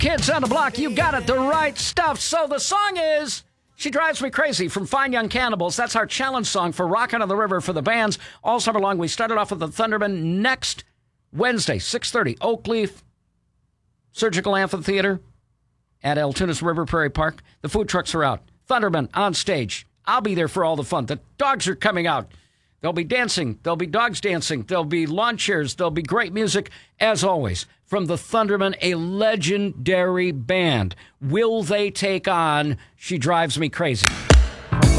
Kids on the Block, you got it, the right stuff. So the song is She Drives Me Crazy from Fine Young Cannibals. That's our challenge song for Rockin' on the River for the bands all summer long. We started off with the Thundermen next Wednesday, 6:30, Oakleaf Surgical Amphitheater at Altoona River Prairie Park. The food trucks are out. Thundermen on stage. I'll be there for all the fun. The dogs are coming out. There'll be dancing. There'll be dogs dancing. There'll be lawn chairs. There'll be great music, as always, from the Thundermen, a legendary band. Will they take on She Drives Me Crazy?